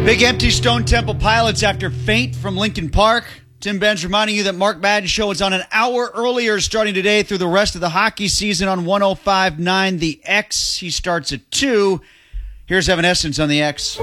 Big empty Stone Temple Pilots after faint from Lincoln Park. Tim Benz reminding you that Mark Madden Show is on an hour earlier starting today through the rest of the hockey season on 105.9 The X. He starts at 2. Here's Evanescence on The X.